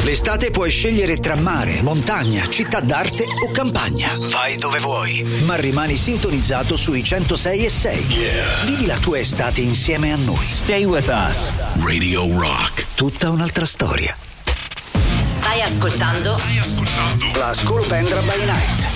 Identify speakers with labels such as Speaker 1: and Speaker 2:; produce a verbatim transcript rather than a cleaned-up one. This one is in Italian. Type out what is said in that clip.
Speaker 1: L'estate puoi scegliere tra mare, montagna, città d'arte o campagna. Vai dove vuoi, ma rimani sintonizzato sui centosei e sei.
Speaker 2: Yeah.
Speaker 1: Vivi la tua estate insieme a noi.
Speaker 2: Stay with us.
Speaker 1: Radio Rock. Tutta un'altra storia.
Speaker 3: Stai ascoltando?
Speaker 4: Stai ascoltando
Speaker 1: La Scolopendra by Night.